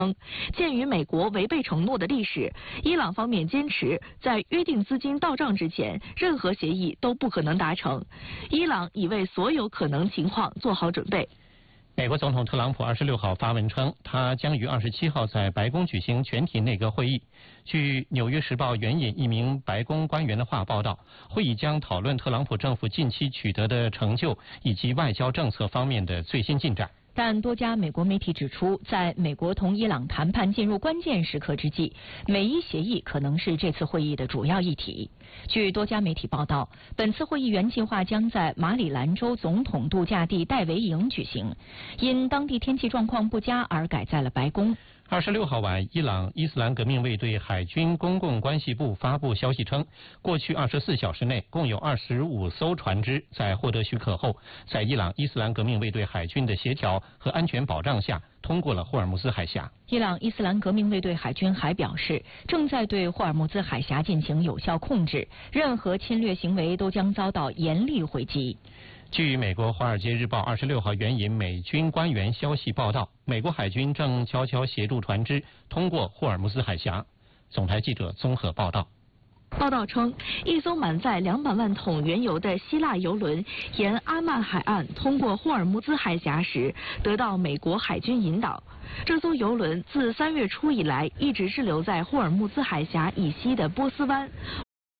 鉴于美国违背承诺的历史，伊朗方面坚持在约定资金到账之前，任何协议都不可能达成。伊朗已为所有可能情况做好准备。 美国总统特朗普26号发文称，他将于27号在白宫举行全体内阁会议。据《纽约时报》援引一名白宫官员的话报道，会议将讨论特朗普政府近期取得的成就以及外交政策方面的最新进展。 但多家美国媒体指出，在美国同伊朗谈判进入关键时刻之际，美伊协议可能是这次会议的主要议题。据多家媒体报道，本次会议原计划将在马里兰州总统度假地戴维营举行，因当地天气状况不佳而改在了白宫。 26号晚，伊朗伊斯兰革命卫队海军公共关系部发布消息称，过去24小时内，共有25艘船只在获得许可后，在伊朗伊斯兰革命卫队海军的协调和安全保障下，通过了霍尔木兹海峡。 伊朗伊斯兰革命卫队海军还表示，正在对霍尔木兹海峡进行有效控制，任何侵略行为都将遭到严厉回击。 据美国《华尔街日报》26号援引美军官员消息报道，美国海军正悄悄协助船只通过霍尔木兹海峡。总台记者综合报道。 报道称，一艘满载200万桶原油的希腊油轮沿阿曼海岸通过霍尔木兹海峡时，得到美国海军引导。这艘油轮自3月初以来一直滞留在霍尔木兹海峡以西的波斯湾，